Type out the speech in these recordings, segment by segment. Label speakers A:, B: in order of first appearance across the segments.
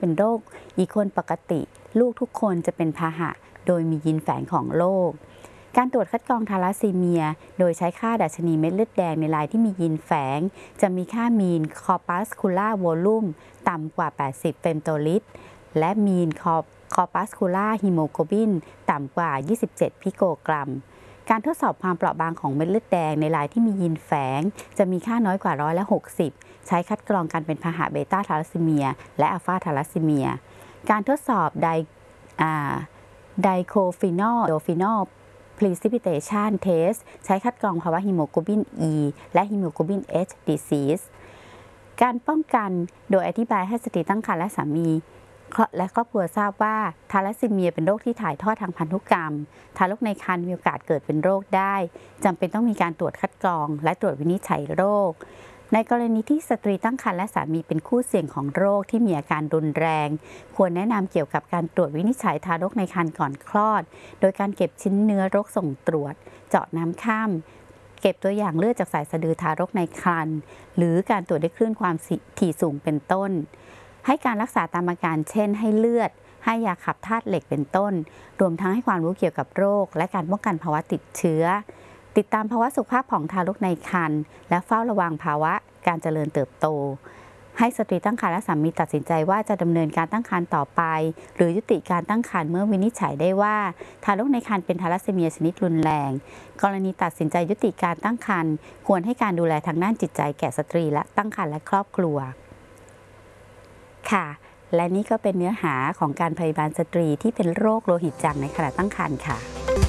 A: เป็นโรคอีกคนปกติลูกทุกคนจะเป็นพาหะโดยมียีนแฝงของโรคการตรวจคัดกรองทาลัสซีเมียโดยใช้ค่าดัชนีเม็ดเลือดแดงในรายที่มียีนแฝงจะมีค่ามีนคอปัสคูล่าวอลลุ่มต่ำกว่า80เฟมโตลิตรและมีนคอปัสคูล่าฮีโมโกลบินต่ำกว่า27พิโกกรัมการทดสอบความเปราะบางของเม็ดเลือดแดงในรายที่มียีนแฝงจะมีค่าน้อยกว่า60%ใช้คัดกรองการเป็นพาหะเบต้าทาลัสซีเมียและอัลฟาทาลัสซีเมียการทดสอบไดโคฟีนอลโดฟีนอลprecipitation test ใช้คัดกรองภาวะฮีโมโกลบิน E และฮีโมโกลบิน H disease การป้องกันโดยอธิบายให้สตรีตั้งครรภ์และสามีและครอบครัวทราบว่าทาลัสซีเมียเป็นโรคที่ถ่ายทอดทางพันธุกรรมทารกในครรภ์มีโอกาสเกิดเป็นโรคได้จำเป็นต้องมีการตรวจคัดกรองและตรวจวินิจฉัยโรคในกรณีที่สตรีตั้งครรภ์และสามีเป็นคู่เสี่ยงของโรคที่มีอาการรุนแรงควรแนะนำเกี่ยวกับการตรวจวินิจฉัยทารกในครรภ์ก่อนคลอดโดยการเก็บชิ้นเนื้อรกส่งตรวจเจาะน้ำค่ำเก็บตัวอย่างเลือดจากสายสะดือทารกในครรภ์หรือการตรวจด้วยคลื่นความถี่สูงเป็นต้นให้การรักษาตามอาการเช่นให้เลือดให้ยาขับธาตุเหล็กเป็นต้นรวมทั้งให้ความรู้เกี่ยวกับโรคและการป้องกันภาวะติดเชื้อติดตามภาวะสุขภาพของทารกในครรภ์และเฝ้าระวังภาวะการเจริญเติบโตให้สตรีตั้งครรภ์และสามีตัดสินใจว่าจะดำเนินการตั้งครรภ์ต่อไปหรือยุติการตั้งครรภ์เมื่อวินิจฉัยได้ว่าทารกในครรภ์เป็นทาลัสซีเมียชนิดรุนแรงกรณีตัดสินใจยุติการตั้งครรภ์ควรให้การดูแลทางด้านจิตใจแก่สตรีและตั้งครรภ์และครอบครัวค่ะและนี่ก็เป็นเนื้อหาของการพยาบาลสตรีที่เป็นโรคโลหิตจางในขณะตั้งครรภ์ค่ะ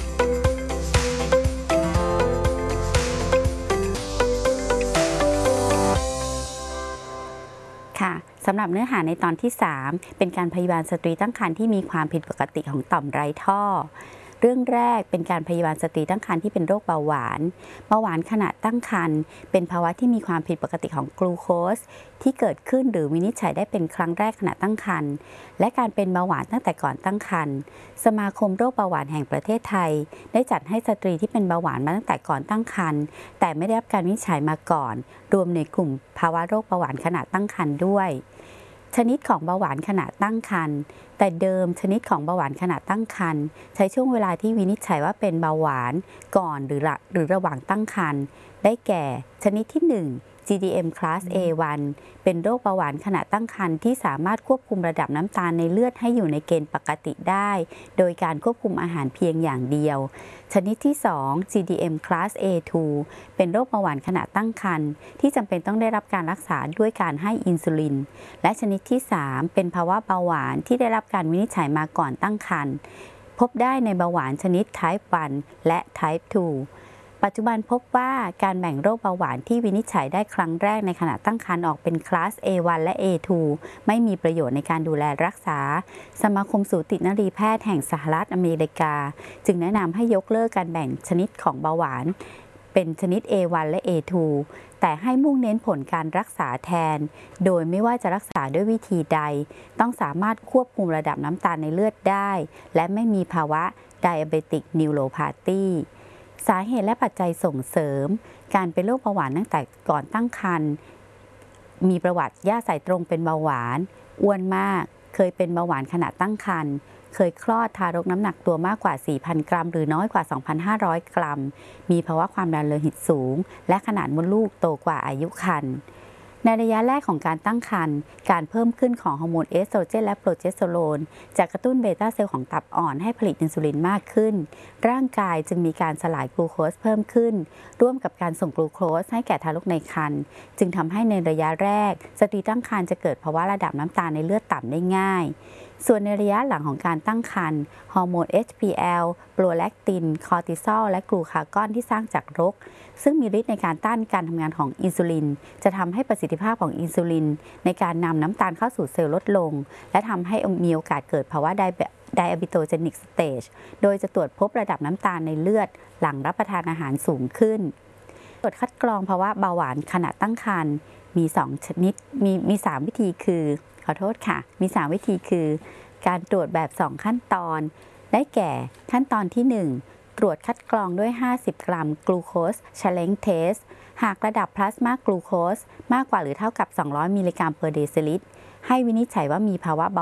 A: สำหรับเนื้อหาในตอนที่ 3เป็นการพยาบาลสตรีตั้งครรภ์ที่มีความผิดปกติของต่อมไร้ท่อเรื่องแรกเป็นการพยาบาลสตรีตั้งครรภ์ที่เป็นโรคเบาหวานขณะตั้งครรภ์เป็นภาวะที่มีความผิดปกติของกลูโคสที่เกิดขึ้นหรือวินิจฉัยได้เป็นครั้งแรกขณะตั้งครรภ์และการเป็นเบาหวานตั้งแต่ก่อนตั้งครรภ์สมาคมโรคเบาหวานแห่งประเทศไทยได้จัดให้สตรีที่เป็นเบาหวานมาตั้งแต่ก่อนตั้งครรภ์แต่ไม่ได้รับการวินิจฉัยมาก่อนรวมในกลุ่มภาวะโรคเบาหวานขณะตั้งครรภ์ด้วยชนิดของเบาหวานขณะตั้งครรภ์แต่เดิมชนิดของเบาหวานขณะตั้งครรภ์ใช้ช่วงเวลาที่วินิจฉัยว่าเป็นเบาหวานก่อนหรือระหว่างตั้งครรภ์ได้แก่ชนิดที่ 1 GDM Class A1 เป็นโรคเบาหวานขณะตั้งครรภ์ที่สามารถควบคุมระดับน้ำตาลในเลือดให้อยู่ในเกณฑ์ปกติได้โดยการควบคุมอาหารเพียงอย่างเดียวชนิดที่ 2 GDM Class A2 เป็นโรคเบาหวานขณะตั้งครรภ์ที่จำเป็นต้องได้รับการรักษาด้วยการให้อินซูลินและชนิดที่ 3 เป็นภาวะเบาหวานที่ได้รับการวินิจฉัยมาก่อนตั้งครรภ์พบได้ในเบาหวานชนิด Type 1 และ Type 2ปัจจุบันพบว่าการแบ่งโรคเบาหวานที่วินิจฉัยได้ครั้งแรกในขณะตั้งครรภ์ออกเป็นคลาส A1 และ A2 ไม่มีประโยชน์ในการดูแลรักษาสมาคมสูตินรีแพทย์แห่งสหรัฐอเมริกาจึงแนะนำให้ยกเลิกการแบ่งชนิดของเบาหวานเป็นชนิด A1 และ A2 แต่ให้มุ่งเน้นผลการรักษาแทนโดยไม่ว่าจะรักษาด้วยวิธีใดต้องสามารถควบคุมระดับน้ำตาลในเลือดได้และไม่มีภาวะ Diabetic Neuropathyสาเหตุและปัจจัยส่งเสริมการเป็นโรคเบาหวานตั้งแต่ก่อนตั้งครรภ์มีประวัติย่าสายตรงเป็นเบาหวานอ้วนมากเคยเป็นเบาหวานขณะตั้งครรภ์เคยคลอดทารกน้ำหนักตัวมากกว่า 4,000 กรัมหรือน้อยกว่า 2,500 กรัมมีภาวะความดันโลหิตสูงและขนาดมดลูกโตกว่าอายุครรภ์ในระยะแรกของการตั้งครรภ์การเพิ่มขึ้นของฮอร์โมนเอสโตรเจนและโปรเจสเตอโรนจะกระตุ้นเบต้าเซลล์ของตับอ่อนให้ผลิตอินซูลินมากขึ้นร่างกายจึงมีการสลายกลูโคสเพิ่มขึ้นร่วมกับการส่งกลูโคสให้แก่ทารกในครรภ์จึงทำให้ในระยะแรกสตรีตั้งครรภ์จะเกิดภาวะระดับน้ำตาลในเลือดต่ำได้ง่ายส่วนในระยะหลังของการตั้งครรภ์ฮอร์โมน HPL โปรแลคตินคอร์ติซอลและกลูคากอนที่สร้างจากรกซึ่งมีฤทธิ์ในการต้านการทำงานของอินซูลินจะทำให้ประสิทธิภาพของอินซูลินในการนำน้ำตาลเข้าสู่เซลล์ลดลงและทำให้มีโอกาสเกิดภาวะDiabetogenic Stage โดยจะตรวจพบระดับน้ำตาลในเลือดหลังรับประทานอาหารสูงขึ้นตรวจคัดกรองภาวะเบาหวานขณะตั้งครรภ์มี2ชนิดมี3วิธีคือขอโทษค่ะมี3วิธีคือการตรวจแบบ2ขั้นตอนได้แก่ขั้นตอนที่1ตรวจคัดกรองด้วย50 กรัมกลูโคส Challenge Test หากระดับพลาสมากลูโคสมากกว่าหรือเท่ากับ200 มิลลิกรัม per deciliter ให้วินิจฉัยว่ามีภาวะเบา